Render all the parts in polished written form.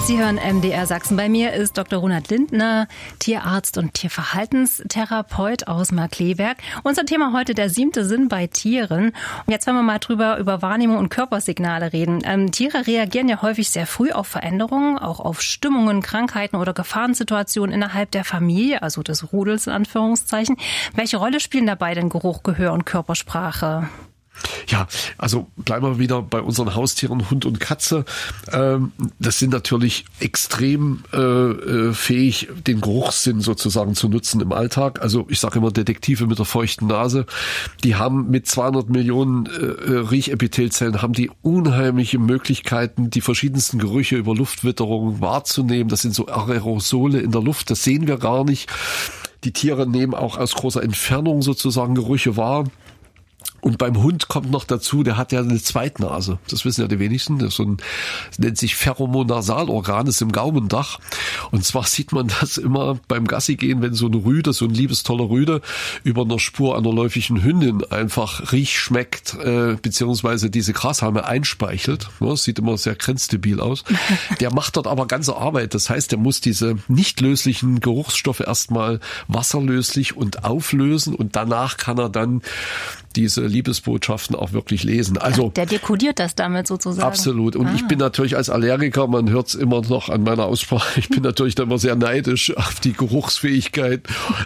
Sie hören MDR Sachsen. Bei mir ist Dr. Ronald Lindner, Tierarzt und Tierverhaltenstherapeut aus Markkleeberg. Unser Thema heute der 7. Sinn bei Tieren. Und jetzt wollen wir mal über Wahrnehmung und Körpersignale reden. Tiere reagieren ja häufig sehr früh auf Veränderungen, auch auf Stimmungen, Krankheiten oder Gefahrensituationen innerhalb der Familie, also des Rudels in Anführungszeichen. Welche Rolle spielen dabei denn Geruch, Gehör und Körpersprache? Ja, also bleiben wir wieder bei unseren Haustieren, Hund und Katze. Das sind natürlich extrem fähig, den Geruchssinn sozusagen zu nutzen im Alltag. Also ich sage immer Detektive mit der feuchten Nase. Die haben mit 200 Millionen Riechepithelzellen haben die unheimliche Möglichkeiten, die verschiedensten Gerüche über Luftwitterung wahrzunehmen. Das sind so Aerosole in der Luft, das sehen wir gar nicht. Die Tiere nehmen auch aus großer Entfernung sozusagen Gerüche wahr. Und beim Hund kommt noch dazu, der hat ja eine Zweitnase. Das wissen ja die wenigsten. Das nennt sich Pheromonasalorgan, ist im Gaumendach. Und zwar sieht man das immer beim Gassigehen, wenn so eine Rüde, so ein liebestoller Rüde über einer Spur einer läufigen Hündin einfach schmeckt, beziehungsweise diese Grashalme einspeichelt. Das sieht immer sehr grenzdebil aus. Der macht dort aber ganze Arbeit. Das heißt, der muss diese nicht löslichen Geruchsstoffe erstmal wasserlöslich und auflösen und danach kann er dann diese Liebesbotschaften auch wirklich lesen. Also der dekodiert das damit sozusagen. Absolut. Und ich bin natürlich als Allergiker, man hört es immer noch an meiner Aussprache, ich bin natürlich dann immer sehr neidisch auf die Geruchsfähigkeit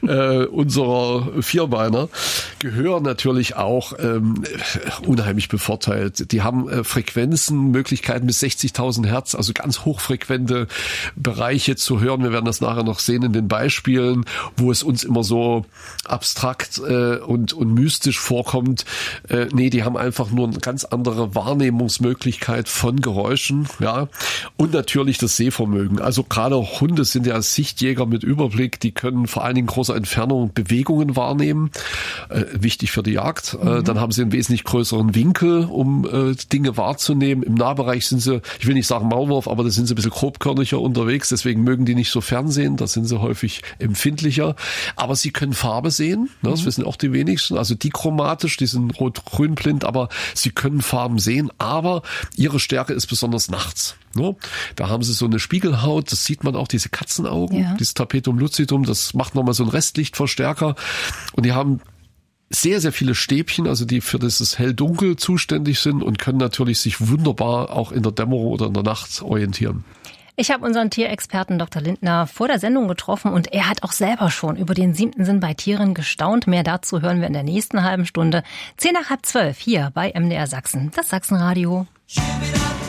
unserer Vierbeiner. Gehör natürlich auch unheimlich bevorteilt. Die haben Frequenzen, Möglichkeiten bis 60.000 Hertz, also ganz hochfrequente Bereiche zu hören. Wir werden das nachher noch sehen in den Beispielen, wo es uns immer so abstrakt und mystisch vorkommt. Die haben einfach nur eine ganz andere Wahrnehmungsmöglichkeit von Geräuschen, ja. Und natürlich das Sehvermögen. Also gerade Hunde sind ja Sichtjäger mit Überblick, die können vor allen Dingen großer Entfernung Bewegungen wahrnehmen. Wichtig für die Jagd. Dann haben sie einen wesentlich größeren Winkel, um Dinge wahrzunehmen. Im Nahbereich sind sie, ich will nicht sagen Maulwurf, aber da sind sie ein bisschen grobkörniger unterwegs, deswegen mögen die nicht so Fernsehen, da sind sie häufig empfindlicher. Aber sie können Farbe sehen, das wissen auch die wenigsten, also dichromatisch, die sind rot-grün blind, aber sie können Farben sehen, aber ihre Stärke ist besonders nachts. Ne? Da haben sie so eine Spiegelhaut, das sieht man auch, diese Katzenaugen, dieses Tapetum lucidum, das macht nochmal so einen Restlichtverstärker und die haben sehr, sehr viele Stäbchen, also die für dieses Hell-Dunkel zuständig sind und können natürlich sich wunderbar auch in der Dämmerung oder in der Nacht orientieren. Ich habe unseren Tierexperten Dr. Lindner vor der Sendung getroffen und er hat auch selber schon über den 7. Sinn bei Tieren gestaunt. Mehr dazu hören wir in der nächsten halben Stunde. 10 nach halb 12 hier bei MDR Sachsen, das Sachsenradio.